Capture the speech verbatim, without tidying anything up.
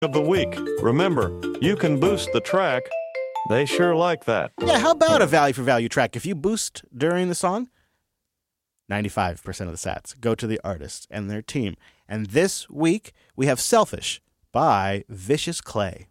of the week. Remember, you can boost the track. They sure like that. Yeah, how about a value for value track? If you boost during the song, ninety-five percent of the sats go to the artist and their team. And this week, we have Selfish by Vicious Clay.